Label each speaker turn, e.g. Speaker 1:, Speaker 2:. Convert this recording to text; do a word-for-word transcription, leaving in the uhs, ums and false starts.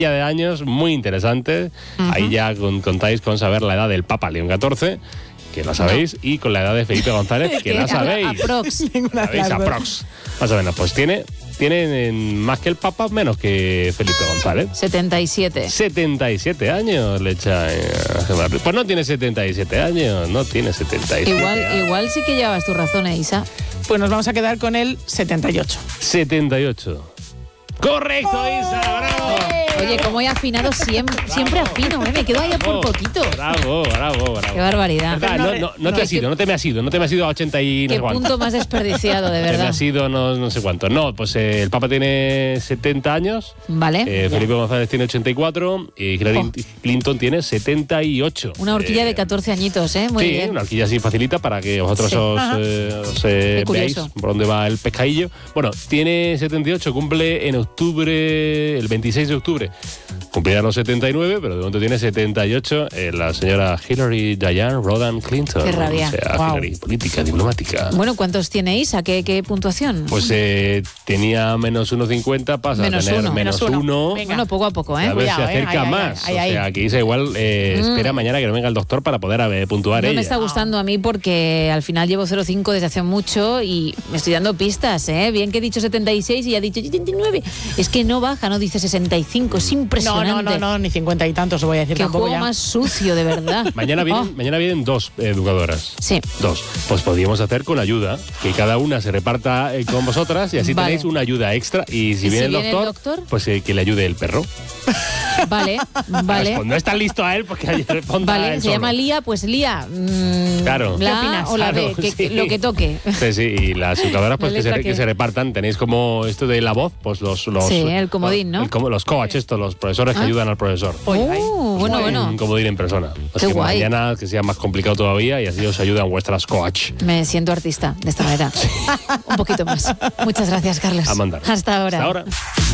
Speaker 1: de años muy interesante. Uh-huh. Ahí ya con, contáis con saber la edad del Papa León catorce, que la sabéis, no. y con la edad de Felipe González, que la sabéis.
Speaker 2: Aprox.
Speaker 1: ¿Sabéis? Aprox. Más o menos. Pues tiene, tiene más que el Papa, menos que Felipe González.
Speaker 2: setenta y siete.
Speaker 1: setenta y siete años le echa. Eh, pues no tiene setenta y siete años, no tiene setenta y siete
Speaker 2: igual,
Speaker 1: años.
Speaker 2: Igual sí que llevas tu razón, ¿eh, Isa?
Speaker 3: Pues nos vamos a quedar con el setenta y ocho.
Speaker 1: setenta y ocho. ¡Correcto, Isa! ¡Bravo!
Speaker 2: Oye, como he afinado siempre, siempre afino, ¿eh? Me quedo ahí por poquito.
Speaker 1: Bravo, bravo, bravo.
Speaker 2: Qué barbaridad.
Speaker 1: Verdad, no, no, no, no te has ido, no te me has ido, no te me has ido a ochenta y no
Speaker 2: Qué
Speaker 1: sé cuánto.
Speaker 2: punto más desperdiciado, de verdad.
Speaker 1: Te me has ido no, no sé cuánto. No, pues eh, el Papa tiene setenta años.
Speaker 2: Vale.
Speaker 1: Eh, Felipe González tiene ochenta y cuatro y Hillary oh. Clinton tiene setenta y ocho.
Speaker 2: Una horquilla eh, de catorce añitos, ¿eh? Muy
Speaker 1: sí,
Speaker 2: bien.
Speaker 1: Una horquilla así facilita para que vosotros sí. os, eh, os eh, veáis por dónde va el pescadillo. Bueno, tiene setenta y ocho, cumple en octubre, el veintiséis de octubre. Cumplirá los setenta y nueve, pero de momento tiene setenta y ocho. Eh, la señora Hillary Diane Rodham Clinton.
Speaker 2: Qué rabia.
Speaker 1: O sea, wow. Hillary, política, diplomática.
Speaker 2: Bueno, ¿cuántos tiene Isa? ¿Qué, qué puntuación?
Speaker 1: Pues eh, tenía menos uno cincuenta, pasa
Speaker 2: menos
Speaker 1: a tener
Speaker 2: uno.
Speaker 1: menos uno. uno.
Speaker 2: Bueno, poco a poco, ¿eh?
Speaker 1: A ver si se acerca
Speaker 3: eh, ay,
Speaker 1: más.
Speaker 3: ay, ay,
Speaker 1: o sea,
Speaker 3: ay.
Speaker 1: que Isa igual eh, mm. espera mañana que no venga el doctor para poder eh, puntuar
Speaker 2: no
Speaker 1: ella.
Speaker 2: Me está gustando a mí porque al final llevo cero coma cinco desde hace mucho y me estoy dando pistas, ¿eh? Bien que he dicho setenta y seis y ha dicho setenta y nueve. Es que no baja, no dice sesenta y cinco. Es impresionante.
Speaker 3: No, no, no, no, ni cincuenta y tantos, os voy a decir
Speaker 2: Qué
Speaker 3: tampoco
Speaker 2: juego
Speaker 3: ya.
Speaker 2: más sucio, de verdad.
Speaker 1: mañana, vienen,
Speaker 2: oh.
Speaker 1: mañana vienen dos educadoras.
Speaker 2: Sí.
Speaker 1: Dos. Pues podríamos hacer con ayuda, que cada una se reparta eh, con vosotras y así
Speaker 2: vale.
Speaker 1: tenéis una ayuda extra. Y si,
Speaker 2: ¿Y
Speaker 1: viene,
Speaker 2: si
Speaker 1: el,
Speaker 2: viene
Speaker 1: doctor,
Speaker 2: el doctor,
Speaker 1: pues eh, que le ayude el perro.
Speaker 2: Vale, vale.
Speaker 1: Pues no está listo a él porque ayer responda
Speaker 2: Vale,
Speaker 1: él
Speaker 2: se
Speaker 1: solo.
Speaker 2: llama Lía, pues Lía. Mmm,
Speaker 1: claro.
Speaker 2: La
Speaker 3: ¿Qué opinas?
Speaker 2: A o la
Speaker 1: claro,
Speaker 2: B, que,
Speaker 1: sí.
Speaker 2: que, lo que toque.
Speaker 1: Sí, sí, y las educadoras pues que se,
Speaker 2: que...
Speaker 1: que se repartan. Tenéis como esto de la voz, pues los... los
Speaker 2: sí, el comodín, ¿no?
Speaker 1: El, los coach, estos, los profesores que
Speaker 2: ¿Ah?
Speaker 1: ayudan al profesor.
Speaker 2: Oh, bueno,
Speaker 1: un,
Speaker 2: bueno.
Speaker 1: Un comodín en persona. Así
Speaker 2: Qué
Speaker 1: que
Speaker 2: guay.
Speaker 1: mañana que sea más complicado todavía y así os ayudan vuestras coach.
Speaker 2: Me siento artista de esta manera. Un poquito más. Muchas gracias, Carlos.
Speaker 1: A mandar.
Speaker 2: Hasta ahora.
Speaker 1: Hasta ahora.